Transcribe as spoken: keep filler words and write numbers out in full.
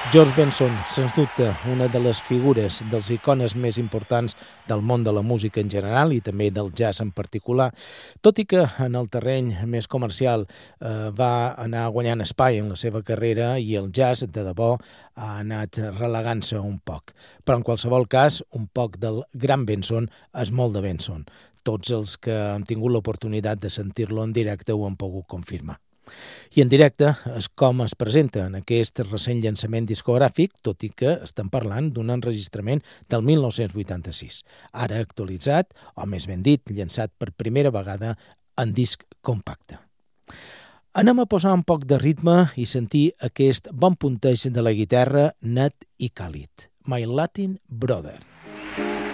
George Benson, sens dubte, una de les figures, dels icones més importants del món de la música en general i també del jazz en particular, tot i que en el terreny més comercial eh, va anar guanyant espai en la seva carrera i el jazz, de debò, ha anat relegant-se un poc. Però en qualsevol cas, un poc del gran Benson és molt de Benson. Tots els que han tingut l'oportunitat de sentir-lo en directe ho han pogut confirmar. I en directe és com es presenta en aquest recent llançament discogràfic, tot i que estem parlant d'un enregistrament del mil nou-cents vuitanta-sis, ara actualitzat, o més ben dit, llançat per primera vegada en disc compacte. Anem a posar un poc de ritme i sentir aquest bon punteig de la guitarra net i càlid. My Latin Brother.